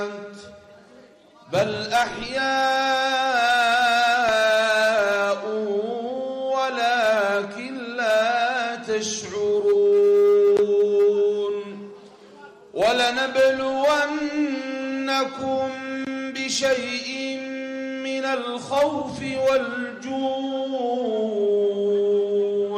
بل أحياء ولكن لا تشعرون ولنبلونكم بشيء من الخوف والجوع